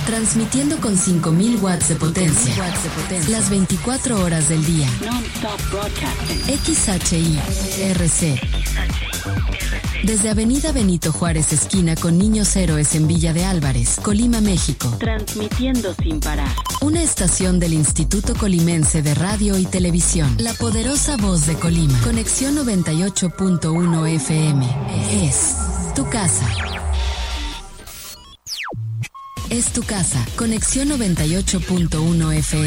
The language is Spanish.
transmitiendo con 5000 watts de potencia, las 24 horas del día. Non-stop broadcasting. XHI-RC. Desde Avenida Benito Juárez, esquina con Niños Héroes en Villa de Álvarez, Colima, México. Transmitiendo sin parar. Una estación del Instituto Colimense de Radio y Televisión. La poderosa voz de Colima. Conexión 98.1 FM. Es tu casa. Es tu casa. Conexión 98.1 FM.